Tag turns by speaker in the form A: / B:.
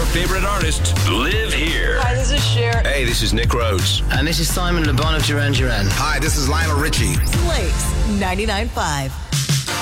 A: your favorite artists live here.
B: Hi, this is Cher.
A: Hey, this is Nick Rhodes.
C: And this is Simon Le Bon of Duran Duran.
D: Hi, this is Lionel Richie.
B: Blake's 99.5.